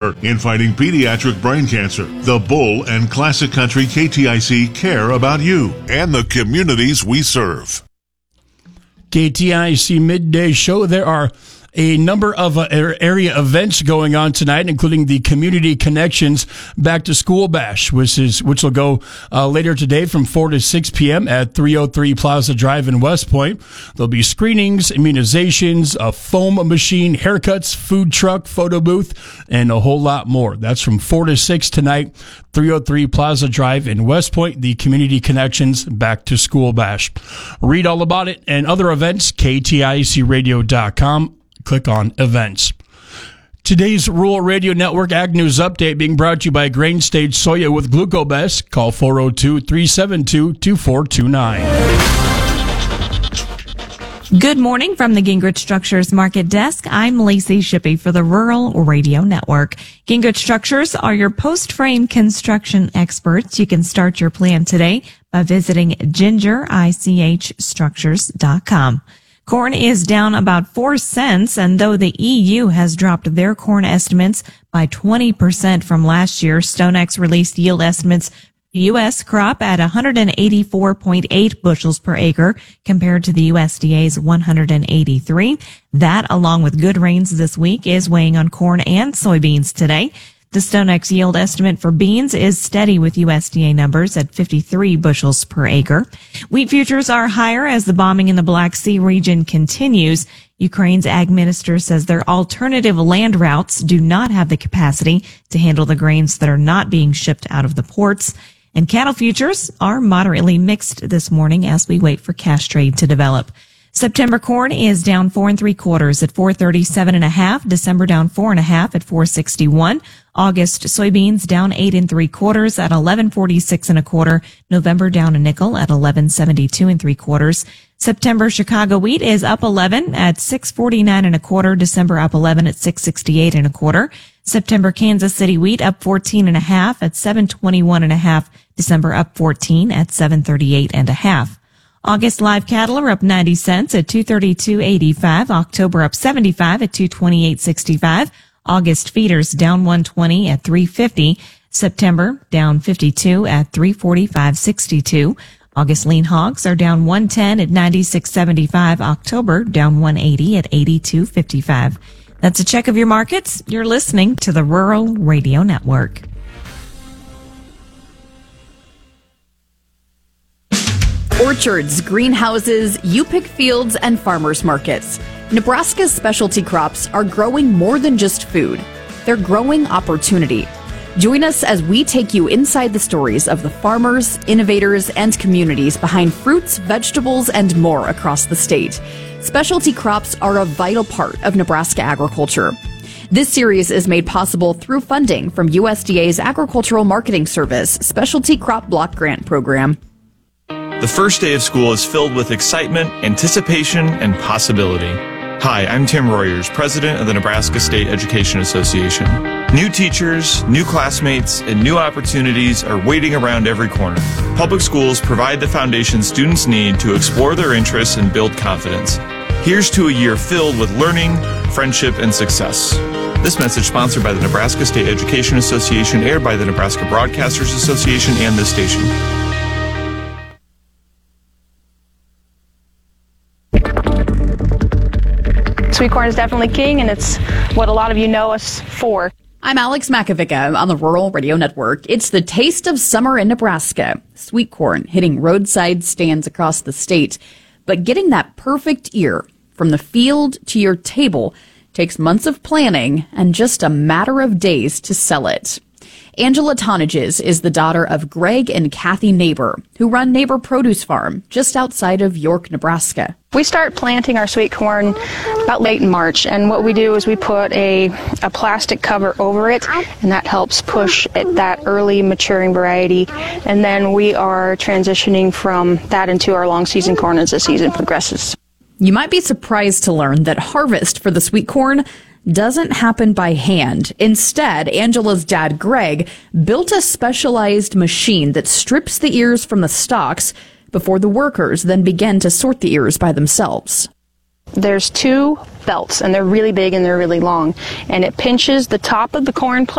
leader in fighting pediatric brain cancer. The Bull and Classic Country KTIC care about you and the communities we serve. KTIC Midday Show. There are a number of area events going on tonight, including the Community Connections Back to School Bash, which will go later today from 4 to 6 p.m. at 303 Plaza Drive in West Point. There'll be screenings, immunizations, a foam machine, haircuts, food truck, photo booth, and a whole lot more. That's from 4 to 6 tonight, 303 Plaza Drive in West Point, the Community Connections Back to School Bash. Read all about it and other events, kticradio.com. Click on events. Today's Rural Radio Network Ag News Update being brought to you by Grain Stage Soya with Glucobest. Call 402-372-2429. Good morning from the Gingrich Structures Market Desk. I'm Lacey Shippey for the Rural Radio Network. Gingrich Structures are your post-frame construction experts. You can start your plan today by visiting gingerichstructures.com. Corn is down about 4 cents, and though the EU has dropped their corn estimates by 20% from last year, StoneX released yield estimates U.S. crop at 184.8 bushels per acre compared to the USDA's 183. That, along with good rains this week, is weighing on corn and soybeans today. The StoneX yield estimate for beans is steady with USDA numbers at 53 bushels per acre. Wheat futures are higher as the bombing in the Black Sea region continues. Ukraine's ag minister says their alternative land routes do not have the capacity to handle the grains that are not being shipped out of the ports. And cattle futures are moderately mixed this morning as we wait for cash trade to develop. September corn is down 4 3/4 at 437.5. December down 4.5 at 461. August soybeans down 8 3/4 at 1146.25. November down a nickel at 1172 3/4. September Chicago wheat is up 11 at 649.25. December up 11 at 668.25. September Kansas City wheat up 14.5 at 721.5. December up 14 at 738.5. August live cattle are up 90 cents at 232.85. October up 75 at 228.65. August feeders down 120 at 350. September down 52 at 345.62. August lean hogs are down 110 at 96.75. October down 180 at 82.55. That's a check of your markets. You're listening to the Rural Radio Network. Orchards, greenhouses, you-pick fields, and farmers markets. Nebraska's specialty crops are growing more than just food. They're growing opportunity. Join us as we take you inside the stories of the farmers, innovators, and communities behind fruits, vegetables, and more across the state. Specialty crops are a vital part of Nebraska agriculture. This series is made possible through funding from USDA's Agricultural Marketing Service Specialty Crop Block Grant Program. The first day of school is filled with excitement, anticipation, and possibility. Hi, I'm Tim Royers, president of the Nebraska State Education Association. New teachers, new classmates, and new opportunities are waiting around every corner. Public schools provide the foundation students need to explore their interests and build confidence. Here's to a year filled with learning, friendship, and success. This message sponsored by the Nebraska State Education Association, aired by the Nebraska Broadcasters Association and this station. Sweet corn is definitely king, and it's what a lot of you know us for. I'm Alex Makovica on the Rural Radio Network. It's the taste of summer in Nebraska. Sweet corn hitting roadside stands across the state. But getting that perfect ear from the field to your table takes months of planning and just a matter of days to sell it. Angela Tonages is the daughter of Greg and Kathy Neighbor, who run Neighbor Produce Farm just outside of York, Nebraska. We start planting our sweet corn about late in March, and what we do is we put a plastic cover over it, and that helps push that early maturing variety, and then we are transitioning from that into our long season corn as the season progresses. You might be surprised to learn that harvest for the sweet corn doesn't happen by hand. Instead, Angela's dad, Greg, built a specialized machine that strips the ears from the stalks before the workers then begin to sort the ears by themselves. There's two belts, and they're really big and they're really long, and it pinches the top of the corn